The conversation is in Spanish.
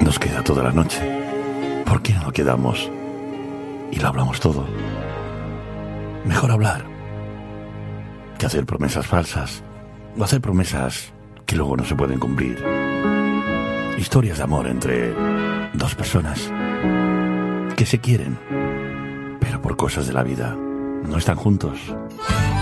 Nos queda toda la noche. ¿Por qué no quedamos y lo hablamos todo? Mejor hablar que hacer promesas falsas o hacer promesas que luego no se pueden cumplir. Historias de amor entre dos personas que se quieren, pero por cosas de la vida no están juntos.